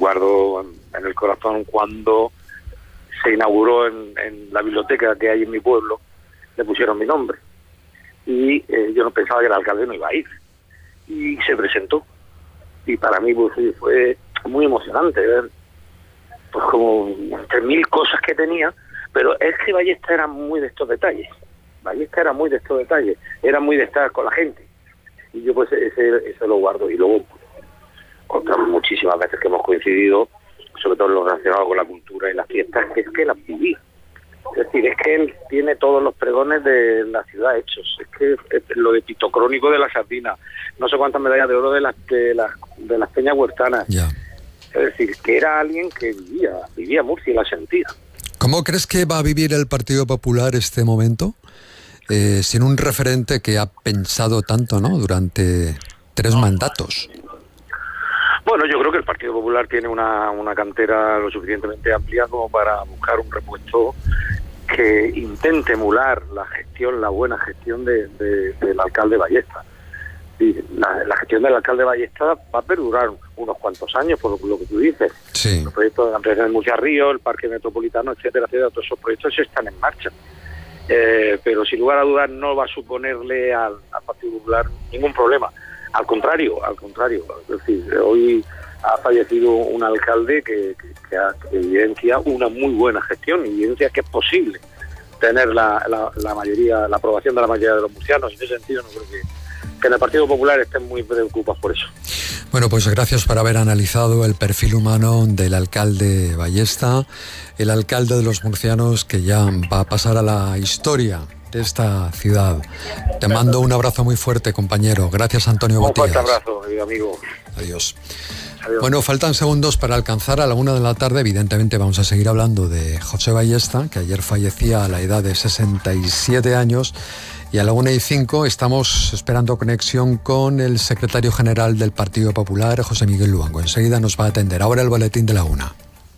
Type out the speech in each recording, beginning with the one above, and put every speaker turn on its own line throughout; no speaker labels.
guardo en el corazón cuando se inauguró en la biblioteca que hay en mi pueblo, le pusieron mi nombre. Y yo no pensaba que el alcalde no iba a ir. Y se presentó. Y para mí pues fue muy emocionante ver, pues como entre mil cosas que tenía, pero es que Ballesta era muy de estos detalles. Era muy de estar con la gente. Y yo pues ese lo guardo. Y luego pues, otras muchísimas veces que hemos coincidido, sobre todo en lo relacionado con la cultura y las fiestas, que es que las viví. Es decir, es que él tiene todos los pregones de la ciudad hechos. Es que es lo de Tito Crónico de la Sardina, no sé cuántas medallas de oro de las peñas huertanas.
Ya.
Es decir, que era alguien que vivía Murcia y la sentía.
¿Cómo crees que va a vivir el Partido Popular este momento? Sin un referente que ha pensado tanto, ¿no?, durante 3 mandatos.
Bueno, yo creo que el Partido Popular tiene una cantera lo suficientemente amplia como para buscar un repuesto que intente emular la buena gestión del alcalde Ballesta. Y la gestión del alcalde Ballesta va a perdurar unos cuantos años, por lo que tú dices.
Sí.
Los proyectos de la empresa de Murcia Río, el Parque Metropolitano, etcétera, todos esos proyectos están en marcha. Pero sin lugar a dudas no va a suponerle al Partido Popular ningún problema. Al contrario. Es decir, hoy ha fallecido un alcalde que evidencia una muy buena gestión, evidencia que es posible tener la aprobación de la mayoría de los murcianos. En ese sentido no creo que en el Partido Popular estén muy preocupados por eso.
Bueno, pues gracias por haber analizado el perfil humano del alcalde Ballesta, el alcalde de los murcianos que ya va a pasar a la historia de esta ciudad. Te mando un abrazo muy fuerte, compañero. Gracias, Antonio Botías.
Un fuerte abrazo, amigo.
Adiós. Bueno, faltan segundos para alcanzar a la 1 de la tarde. Evidentemente vamos a seguir hablando de José Ballesta, que ayer fallecía a la edad de 67 años. Y a la 1:05 estamos esperando conexión con el secretario general del Partido Popular, José Miguel Luango. Enseguida nos va a atender. Ahora el boletín de la 1.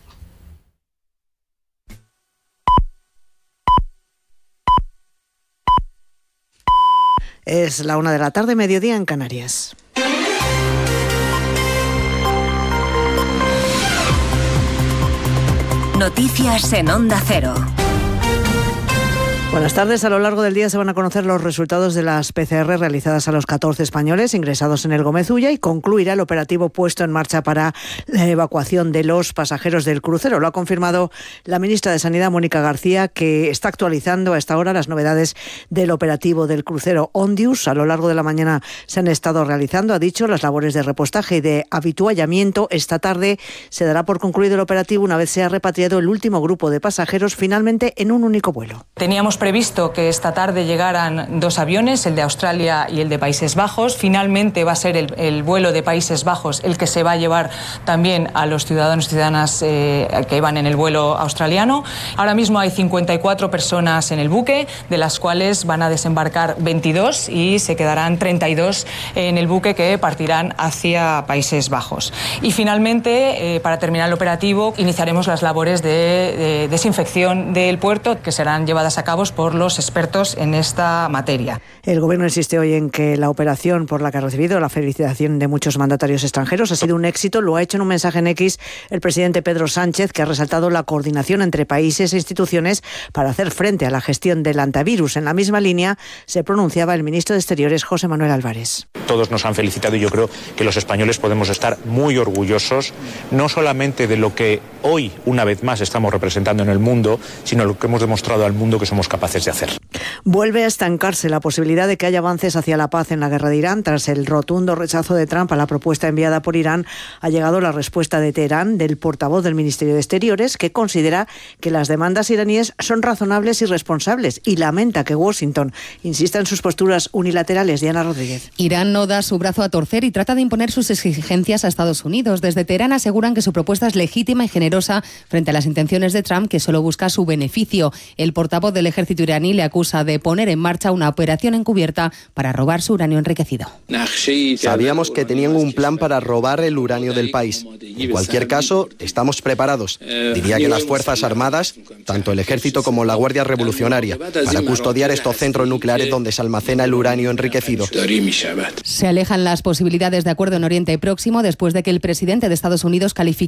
Es la 1 de la tarde, mediodía en Canarias.
Noticias en Onda Cero.
Buenas tardes. A lo largo del día se van a conocer los resultados de las PCR realizadas a los 14 españoles ingresados en el Gómez Ulla y concluirá el operativo puesto en marcha para la evacuación de los pasajeros del crucero. Lo ha confirmado la ministra de Sanidad, Mónica García, que está actualizando a esta hora las novedades del operativo del crucero Ondius. A lo largo de la mañana se han estado realizando, ha dicho, las labores de repostaje y de habituallamiento. Esta tarde se dará por concluido el operativo una vez se ha repatriado el último grupo de pasajeros, finalmente en un único vuelo.
Teníamos previsto que esta tarde llegaran 2 aviones, el de Australia y el de Países Bajos. Finalmente va a ser el vuelo de Países Bajos el que se va a llevar también a los ciudadanos y ciudadanas que iban en el vuelo australiano. Ahora mismo hay 54 personas en el buque, de las cuales van a desembarcar 22 y se quedarán 32 en el buque que partirán hacia Países Bajos. Y finalmente, para terminar el operativo, iniciaremos las labores de desinfección del puerto, que serán llevadas a cabo por los expertos en esta materia.
El Gobierno insiste hoy en que la operación por la que ha recibido la felicitación de muchos mandatarios extranjeros ha sido un éxito. Lo ha hecho en un mensaje en X el presidente Pedro Sánchez, que ha resaltado la coordinación entre países e instituciones para hacer frente a la gestión del antivirus. En la misma línea se pronunciaba el ministro de Exteriores, José Manuel Álvarez.
Todos nos han felicitado y yo creo que los españoles podemos estar muy orgullosos, no solamente de lo que hoy, una vez más, estamos representando en el mundo, sino lo que hemos demostrado al mundo que somos capaces de hacer.
Vuelve a estancarse la posibilidad de que haya avances hacia la paz en la guerra de Irán. Tras el rotundo rechazo de Trump a la propuesta enviada por Irán, ha llegado la respuesta de Teherán, del portavoz del Ministerio de Exteriores, que considera que las demandas iraníes son razonables y responsables y lamenta que Washington insista en sus posturas unilaterales. Diana Rodríguez.
Irán no da su brazo a torcer y trata de imponer sus exigencias a Estados Unidos. Desde Teherán aseguran que su propuesta es legítima y generosa frente a las intenciones de Trump, que solo busca su beneficio. El portavoz del ejército iraní le acusa de poner en marcha una operación encubierta para robar su uranio enriquecido.
Sabíamos que tenían un plan para robar el uranio del país. En cualquier caso, estamos preparados. Diría que las Fuerzas Armadas, tanto el Ejército como la Guardia Revolucionaria, para custodiar estos centros nucleares donde se almacena el uranio enriquecido.
Se alejan las posibilidades de acuerdo en Oriente Próximo después de que el presidente de Estados Unidos califique